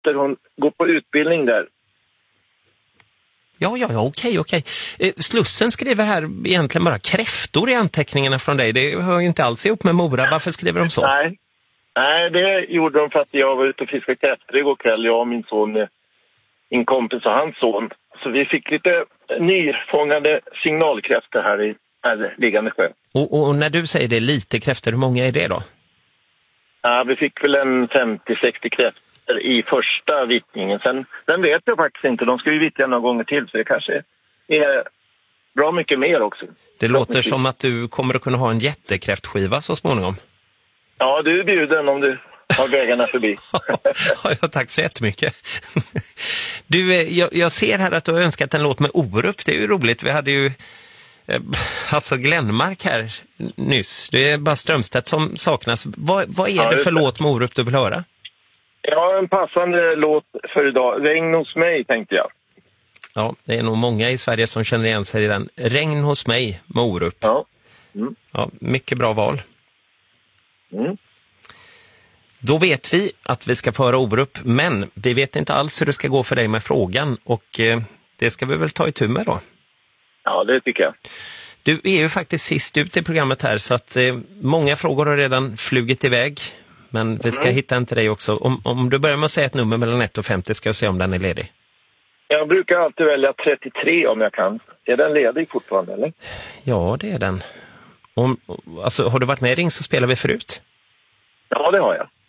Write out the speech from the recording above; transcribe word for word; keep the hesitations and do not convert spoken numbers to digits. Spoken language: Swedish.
dotter, hon går på utbildning där. Ja, ja, ja, okej, okej. Eh, Slussen skriver här egentligen bara kräftor i anteckningarna från dig. Det hör ju inte alls ihop med Mora. Varför skriver de så? Nej. Nej, det gjorde de för att jag var ute och fiskade kräftor igår kväll. Jag och min son, min kompis och hans son. Så vi fick lite nyfångade signalkräftor här i här liggande sjö. Och, och när du säger det lite kräftor, hur många är det då? Ja, vi fick väl en femtio sextio kräftor i första vittningen. Sen, sen vet jag faktiskt inte. De ska ju vittja några gånger till, så det kanske är bra mycket mer också. Det låter som att du kommer att kunna ha en jättekräftskiva så småningom. Ja, du är bjuden om du har vägarna förbi. Ja, tack så jättemycket. Du, jag, jag ser här att du har önskat en låt med Orup. Det är ju roligt. Vi hade ju eh, alltså Glenmark här nyss. Det är bara Strömstedt som saknas. Vad, vad är ja, det för det. låt med Orup du vill höra? Ja, en passande låt för idag. Regn hos mig, tänkte jag. Ja, det är nog många i Sverige som känner igen sig i den. Regn hos mig med Orup. Ja. Mm. Ja, mycket bra val. Mm. Då vet vi att vi ska föra Orup, men vi vet inte alls hur det ska gå för dig med frågan, och eh, det ska vi väl ta itu med då. Ja, det tycker jag. Du är ju faktiskt sist ut i programmet här, så att eh, många frågor har redan flugit iväg, men vi ska mm. hitta en till dig också. Om, om du börjar med att säga ett nummer mellan ett och femtio ska jag se om den är ledig. Jag brukar alltid välja trettiotre om jag kan. Är den ledig fortfarande, eller? Ja, det är den. Om, alltså, har du varit med i Ring så spelar vi förut? Ja, det har jag.